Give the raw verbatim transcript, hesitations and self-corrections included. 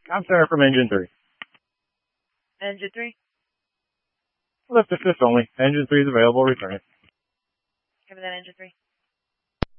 Com center from engine three. Engine three? Lift assist only. Engine three is available. Return it. Give me that engine three.